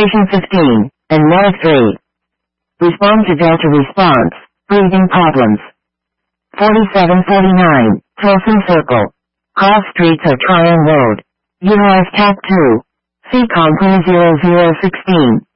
Station 15, and Meta 3. Respond to Delta response. Breathing problems. 4749, Tolson Circle. Cross streets of Tryon Road. Utilize TAP 2. CCOM 30016.